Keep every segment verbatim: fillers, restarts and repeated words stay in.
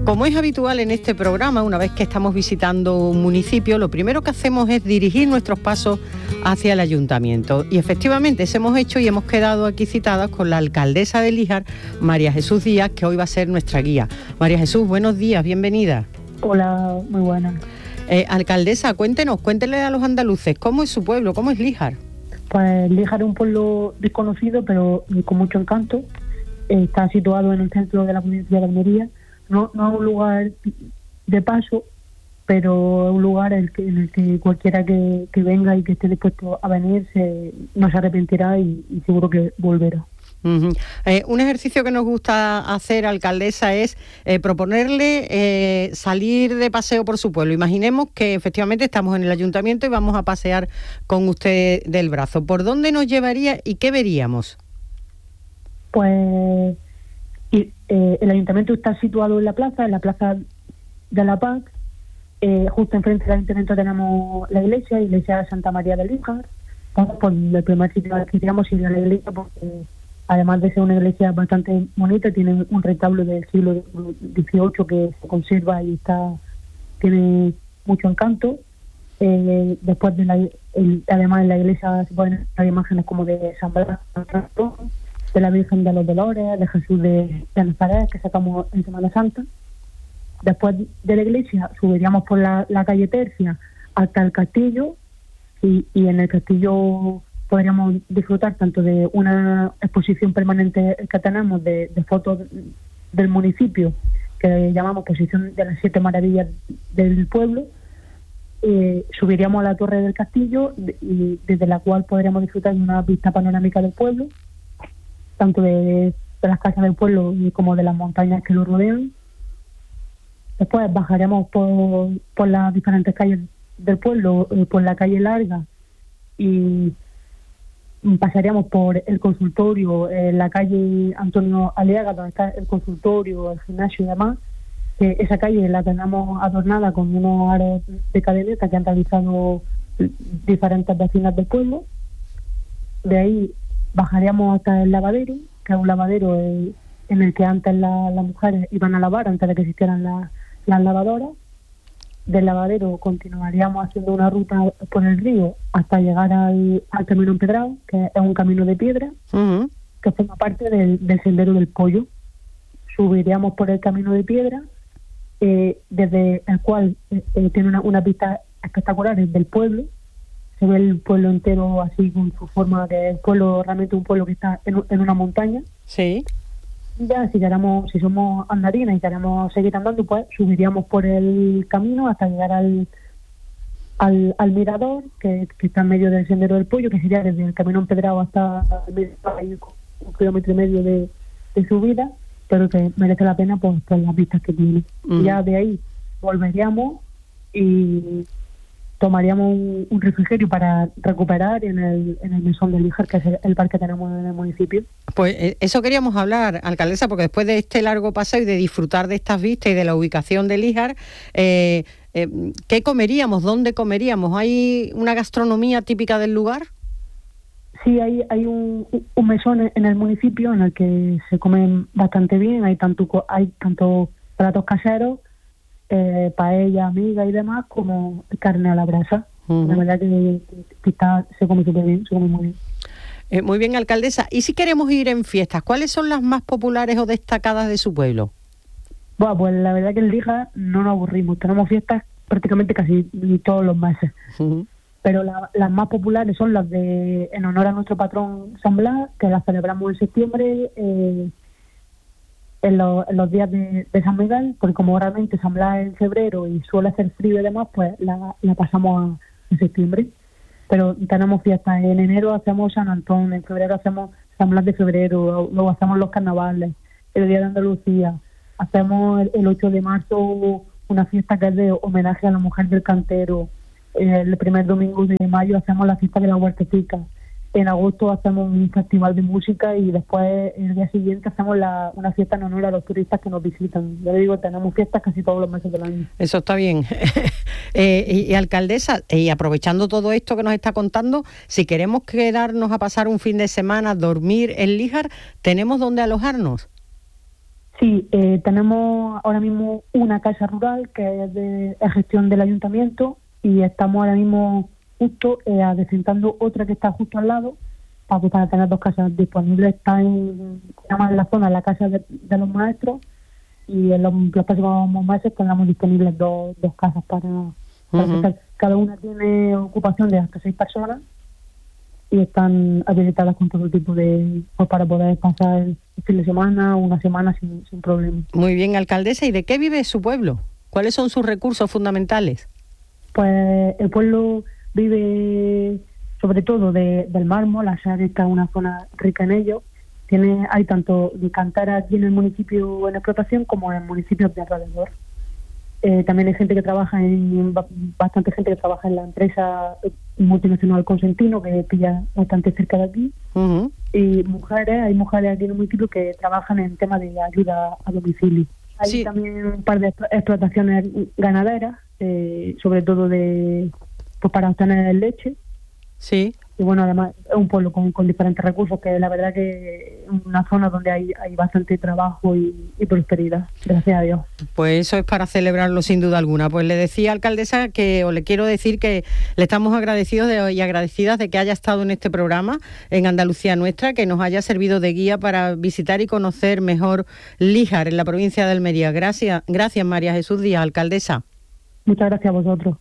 Como es habitual en este programa, una vez que estamos visitando un municipio, lo primero que hacemos es dirigir nuestros pasos hacia el ayuntamiento. Y efectivamente, eso hemos hecho y hemos quedado aquí citadas con la alcaldesa de Líjar, María Jesús Díaz, que hoy va a ser nuestra guía. María Jesús, buenos días, bienvenida. Hola, muy buenas. Eh, alcaldesa, cuéntenos, cuéntenle a los andaluces, ¿cómo es su pueblo, cómo es Líjar? Pues Líjar es un pueblo desconocido, pero con mucho encanto. Está situado en el centro de la provincia de Almería. No, no es un lugar de paso, pero es un lugar en el que, en el que cualquiera que, que venga y que esté dispuesto a venir se, no se arrepentirá y, y seguro que volverá. Uh-huh. Eh, un ejercicio que nos gusta hacer, alcaldesa, es eh, proponerle eh, salir de paseo por su pueblo. Imaginemos que efectivamente estamos en el ayuntamiento y vamos a pasear con usted del brazo. ¿Por dónde nos llevaría y qué veríamos? Pues y, eh, el ayuntamiento está situado en la plaza, en la plaza de la Paz. Eh, justo enfrente del ayuntamiento tenemos la iglesia, la iglesia de Santa María de Líjar. Entonces, pues, el primer sitio al que iríamos sería la iglesia, porque además de ser una iglesia bastante bonita, tiene un retablo del siglo dieciocho que se conserva y está tiene mucho encanto. Eh, después de la, el, además en la iglesia se pueden ver imágenes como de San Blas, de la Virgen de los Dolores, de Jesús de, de Nazaret, que sacamos en Semana Santa. Después de la iglesia subiríamos por la, la calle Tercia hasta el castillo y, y en el castillo podríamos disfrutar tanto de una exposición permanente que tenemos de, de fotos del municipio, que llamamos Exposición de las Siete Maravillas del Pueblo. Eh, subiríamos a la torre del castillo y desde la cual podríamos disfrutar de una vista panorámica del pueblo, tanto de, de las casas del pueblo como de las montañas que lo rodean. Después bajaremos por, por las diferentes calles del pueblo, eh, por la calle Larga, y pasaríamos por el consultorio, eh, la calle Antonio Aliaga, donde está el consultorio, el gimnasio y demás. Eh, esa calle la tenemos adornada con unos aros de cadeneta que han realizado diferentes vecinas del pueblo. De ahí bajaríamos hasta el lavadero, que es un lavadero eh, en el que antes la, las mujeres iban a lavar antes de que existieran la, las lavadoras. Del lavadero continuaríamos haciendo una ruta por el río hasta llegar al, al camino empedrado, que es un camino de piedra, uh-huh. que forma parte del, del sendero del Pollo. Subiríamos por el camino de piedra, eh, desde el cual eh, eh, tiene una, una vista espectacular del pueblo. Se ve el pueblo entero así con su forma, que el pueblo realmente un pueblo que está en, en una montaña. Sí. Ya si queremos, si somos andarinas y queremos seguir andando, pues subiríamos por el camino hasta llegar al al, al mirador, que, que está en medio del sendero del Pollo, que sería desde el camino empedrado hasta el un kilómetro y medio de, de subida, pero que merece la pena por, por las vistas que tiene. Mm. Ya de ahí volveríamos y tomaríamos un, un refrigerio para recuperar en el, en el mesón de Líjar, que es el, el bar que tenemos en el municipio. Pues eh, eso queríamos hablar, alcaldesa, porque después de este largo paseo y de disfrutar de estas vistas y de la ubicación de Líjar, eh, eh, ¿qué comeríamos? ¿Dónde comeríamos? ¿Hay una gastronomía típica del lugar? Sí, hay, hay un, un mesón en el municipio en el que se come bastante bien. Hay tanto, hay tanto platos caseros, Eh, paella, amiga y demás, como carne a la brasa. Uh-huh. La verdad que, que está, se come súper bien, se come muy bien. Eh, muy bien, alcaldesa. ¿Y si queremos ir en fiestas, cuáles son las más populares o destacadas de su pueblo? Bueno, pues la verdad que en Líjar no nos aburrimos. Tenemos fiestas prácticamente casi todos los meses. Uh-huh. Pero la, las más populares son las de en honor a nuestro patrón San Blas, que las celebramos en septiembre, eh, En los, en los días de, de San Miguel, porque como realmente San Blas es en febrero y suele hacer frío y demás, pues la, la pasamos a, en septiembre. Pero tenemos fiestas en enero, hacemos San Antón, en febrero hacemos San Blas de febrero, luego hacemos los carnavales, el Día de Andalucía, hacemos el, el ocho de marzo una fiesta que es de homenaje a la mujer del cantero, el primer domingo de mayo hacemos la fiesta de la huertecita. En agosto hacemos un festival de música y después el día siguiente hacemos la, una fiesta en honor a los turistas que nos visitan. Ya le digo, tenemos fiestas casi todos los meses del año. Eso está bien. eh, y, y alcaldesa, y aprovechando todo esto que nos está contando, si queremos quedarnos a pasar un fin de semana, dormir en Líjar, ¿tenemos dónde alojarnos? Sí, eh, tenemos ahora mismo una casa rural que es de es gestión del ayuntamiento y estamos ahora mismo justo eh, adecentando otra que está justo al lado para, pues, para tener dos casas disponibles. Está en, en la zona, la casa de, de los maestros, y en los, los próximos meses tendremos disponibles dos, dos casas para, para uh-huh. que cada una tiene ocupación de hasta seis personas y están habilitadas con todo tipo de... pues para poder pasar el fin de semana o una semana sin, sin problema. Muy bien, alcaldesa. ¿Y de qué vive su pueblo? ¿Cuáles son sus recursos fundamentales? Pues el pueblo vive sobre todo de, del mármol. La Sar está en una zona rica en ello. Tiene, hay tanto canteras aquí en el municipio en explotación como en municipios de alrededor. Eh, también hay gente que trabaja en, bastante gente que trabaja en la empresa multinacional Consentino, que pilla bastante cerca de aquí. Uh-huh. Y mujeres, hay mujeres aquí en el municipio que trabajan en temas de ayuda a domicilio. Hay sí. también un par de explotaciones ganaderas, eh, sobre todo de pues para obtener leche. Sí. Y bueno, además es un pueblo con, con diferentes recursos, que la verdad que es una zona donde hay, hay bastante trabajo y, y prosperidad, gracias a Dios. Pues eso es para celebrarlo sin duda alguna. Pues le decía, alcaldesa, que o le quiero decir que le estamos agradecidos de, y agradecidas de que haya estado en este programa en Andalucía Nuestra, que nos haya servido de guía para visitar y conocer mejor Líjar, en la provincia de Almería. Gracias, gracias María Jesús Díaz, alcaldesa. Muchas gracias a vosotros.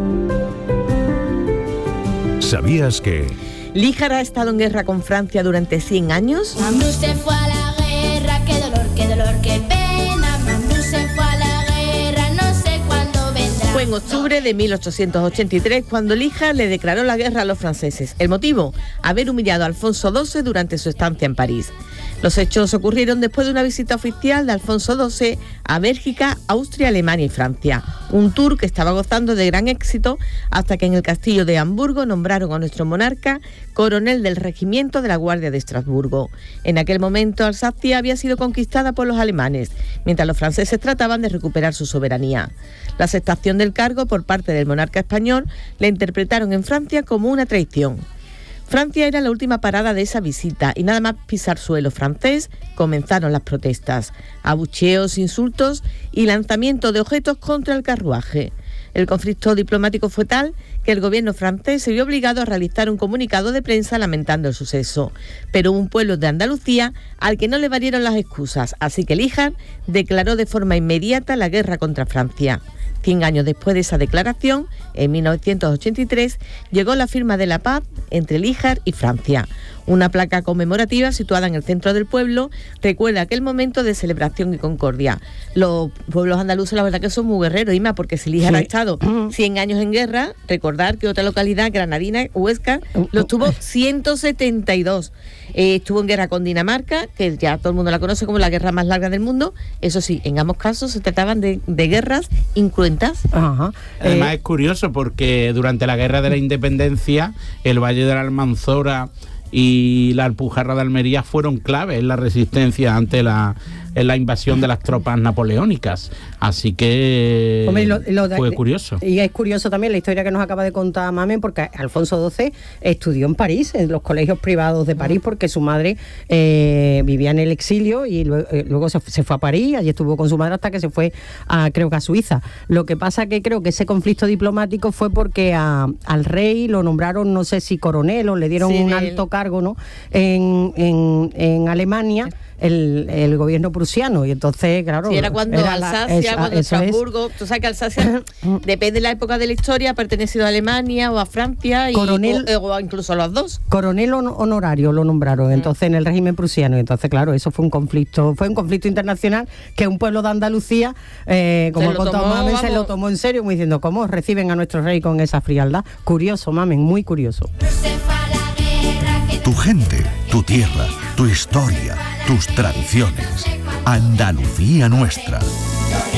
¿Sabías que Líjar ha estado en guerra con Francia durante cien años? Mambrú se fue a la guerra, qué dolor, qué dolor, qué pena. Mambrú se fue a la guerra, no sé cuándo vendrá. Fue en octubre de mil ochocientos ochenta y tres cuando Líjar le declaró la guerra a los franceses. El motivo, haber humillado a Alfonso doce durante su estancia en París. Los hechos ocurrieron después de una visita oficial de Alfonso doce a Bélgica, Austria, Alemania y Francia. Un tour que estaba gozando de gran éxito hasta que en el castillo de Hamburgo nombraron a nuestro monarca coronel del regimiento de la Guardia de Estrasburgo. En aquel momento Alsacia había sido conquistada por los alemanes, mientras los franceses trataban de recuperar su soberanía. La aceptación del cargo por parte del monarca español la interpretaron en Francia como una traición. Francia era la última parada de esa visita y nada más pisar suelo francés comenzaron las protestas, abucheos, insultos y lanzamiento de objetos contra el carruaje. El conflicto diplomático fue tal que el gobierno francés se vio obligado a realizar un comunicado de prensa lamentando el suceso. Pero hubo un pueblo de Andalucía al que no le valieron las excusas, así que Líjar declaró de forma inmediata la guerra contra Francia. Cien años después de esa declaración, en mil novecientos ochenta y tres, llegó la firma de la paz entre Líjar y Francia. Una placa conmemorativa situada en el centro del pueblo recuerda aquel momento de celebración y concordia. Los pueblos andaluces, la verdad que son muy guerreros, Ima, porque si Líjar sí. ha estado cien años en guerra, recordar que otra localidad, Granadina, Huesca, lo estuvo ciento setenta y dos. Eh, estuvo en guerra con Dinamarca, que ya todo el mundo la conoce como la guerra más larga del mundo. Eso sí, en ambos casos se trataban de, de guerras incruentas. Ajá. Además eh, es curioso porque durante la guerra de la independencia, el Valle de la Almanzora y la Alpujarra de Almería fueron clave en la resistencia ante la, en la invasión de las tropas napoleónicas. Así que Hombre, lo, lo, fue curioso. Y es curioso también la historia que nos acaba de contar Mamen, porque Alfonso doce estudió en París, en los colegios privados de París, porque su madre eh, vivía en el exilio y luego, eh, luego se, se fue a París, allí estuvo con su madre hasta que se fue a, creo que a Suiza. Lo que pasa que creo que ese conflicto diplomático fue porque a, al rey lo nombraron, no sé si coronel o le dieron sí, un alto cargo cargo, ¿no? En, en, en Alemania, el, el gobierno prusiano, y entonces, claro... Sí, era cuando era Alsacia, la, cuando Estrasburgo... Es. Tú sabes que Alsacia, depende de la época de la historia, ha pertenecido a Alemania o a Francia, y, coronel, o, o incluso a los dos. Coronel honorario lo nombraron, entonces, en el régimen prusiano, y entonces, claro, eso fue un conflicto, fue un conflicto internacional que un pueblo de Andalucía, eh, como contó Mamen, se lo tomó en serio, como diciendo, ¿cómo reciben a nuestro rey con esa frialdad? Curioso, Mamen, muy curioso. Tu gente, tu tierra, tu historia, tus tradiciones. Andalucía Nuestra.